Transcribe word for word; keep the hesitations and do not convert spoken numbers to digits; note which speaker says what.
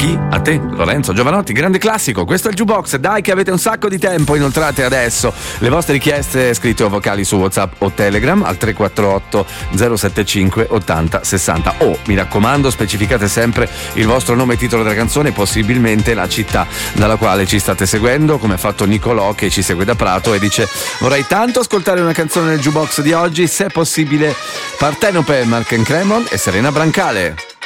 Speaker 1: chi? A te, Lorenzo Giovanotti, grande classico. Questo è il Jukebox. Dai che avete un sacco di tempo, inoltrate adesso le vostre richieste scritte o vocali su WhatsApp o Telegram al tre quattro otto zero sette cinque ottanta sessanta. O, oh, mi raccomando, specificate sempre il vostro nome e titolo della canzone, possibilmente la città dalla quale ci state seguendo, come ha fatto Nicolò che ci segue da Prato e dice: vorrei tanto ascoltare una canzone nel Jukebox di oggi, se è possibile Partenope, Mark and Cremon e Serena Brancale.